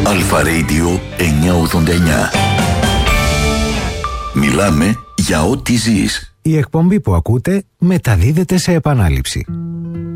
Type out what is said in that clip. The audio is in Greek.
Αλφα Radio 989. Μιλάμε για ό,τι ζεις. Η εκπομπή που ακούτε μεταδίδεται σε επανάληψη.